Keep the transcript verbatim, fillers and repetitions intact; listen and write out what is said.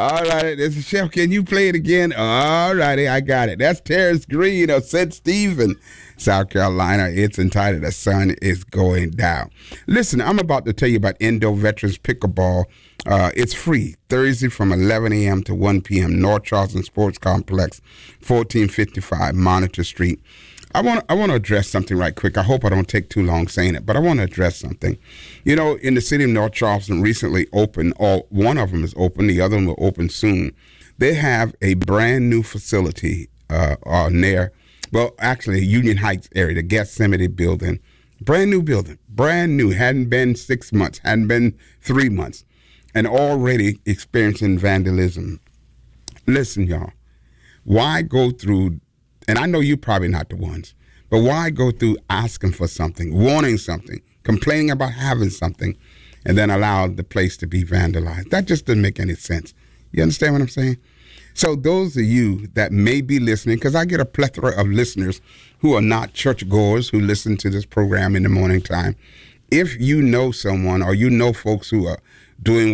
All right, this is Chef. Can you play it again? All righty, I got it. That's Terrence Green of Saint Stephen, South Carolina. It's entitled "The Sun Is Going Down." Listen, I'm about to tell you about Indo Veterans Pickleball. Uh, it's free Thursday from eleven a.m. to one p.m. North Charleston Sports Complex, fourteen fifty-five Monitor Street. I want I want to address something right quick. I hope I don't take too long saying it, but I want to address something. You know, in the city of North Charleston recently opened, or one of them is open, the other one will open soon. They have a brand new facility uh, uh, near, well, actually, Union Heights area, the Gethsemane building. Brand new building, brand new, hadn't been six months, hadn't been three months, and already experiencing vandalism. Listen, y'all, why go through, and I know you're probably not the ones, but why go through asking for something, wanting something, complaining about having something, and then allow the place to be vandalized? That just doesn't make any sense. You understand what I'm saying? So those of you that may be listening, because I get a plethora of listeners who are not churchgoers who listen to this program in the morning time. If you know someone or you know folks who are doing